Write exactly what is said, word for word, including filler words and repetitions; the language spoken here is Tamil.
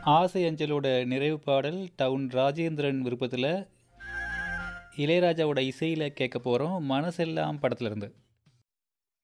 ஆசை அஞ்சலோட நிறைவு பாடல் டவுன் ராஜேந்திரன் விருப்பத்தில் இளையராஜாவோட இசையில் கேட்க போகிறோம் மனசெல்லாம் படத்துல இருந்து.